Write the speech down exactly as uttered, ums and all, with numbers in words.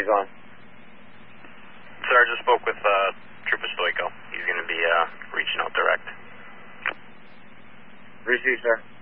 on. Sir, I just spoke with uh, Trooper Stoico. He's going to be uh, reaching out direct. Receive, sir.